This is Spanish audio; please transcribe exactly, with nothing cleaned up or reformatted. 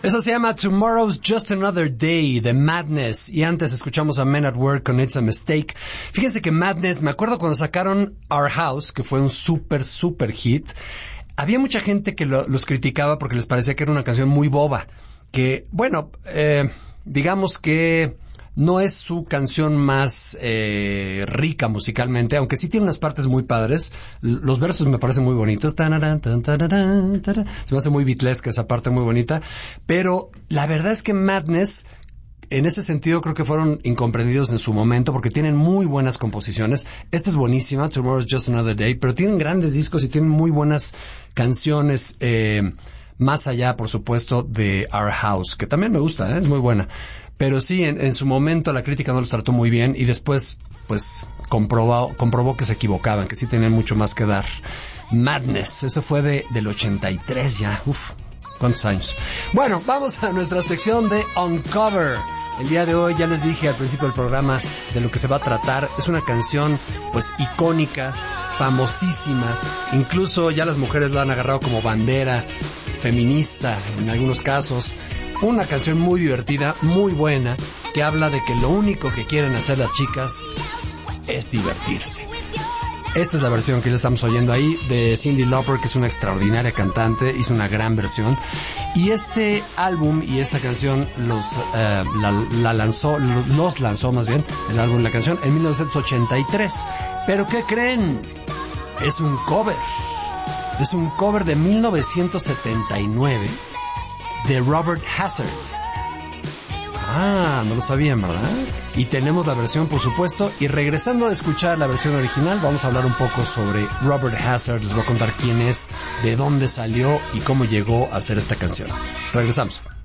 Eso se llama Tomorrow's Just Another Day de Madness. Y antes escuchamos a Men at Work con It's a Mistake. Fíjense que Madness, me acuerdo cuando sacaron Our House, que fue un súper, súper hit. Había mucha gente que lo, los criticaba porque les parecía que era una canción muy boba. Que, bueno, eh, digamos que no es su canción más eh, rica musicalmente, aunque sí tiene unas partes muy padres. Los versos me parecen muy bonitos. Se me hace muy beatlesca esa parte, muy bonita. Pero la verdad es que Madness, en ese sentido, creo que fueron incomprendidos en su momento porque tienen muy buenas composiciones. Esta es buenísima, Tomorrow's Just Another Day, pero tienen grandes discos y tienen muy buenas canciones, eh, más allá, por supuesto, de Our House, que también me gusta, ¿eh? Es muy buena. Pero sí, en, en su momento la crítica no los trató muy bien y después, pues, comprobó, comprobó que se equivocaban, que sí tenían mucho más que dar. Madness, eso fue de, del ochenta y tres ya. Uf, ¿cuántos años? Bueno, vamos a nuestra sección de Uncover. El día de hoy, ya les dije al principio del programa de lo que se va a tratar. Es una canción, pues, icónica, famosísima. Incluso ya las mujeres la han agarrado como bandera feminista en algunos casos. Una canción muy divertida, muy buena, que habla de que lo único que quieren hacer las chicas es divertirse. Esta es la versión que ya estamos oyendo ahí de Cyndi Lauper, que es una extraordinaria cantante, hizo una gran versión. Y este álbum y esta canción los eh, la, la lanzó, los lanzó más bien, el álbum y la canción, en mil novecientos ochenta y tres. ¿Pero qué creen? Es un cover. Es un cover de mil novecientos setenta y nueve de Robert Hazard. Ah, no lo sabían, ¿verdad? Y tenemos la versión, por supuesto. Y regresando a escuchar la versión original, vamos a hablar un poco sobre Robert Hazard. Les voy a contar quién es, de dónde salió y cómo llegó a hacer esta canción. Regresamos.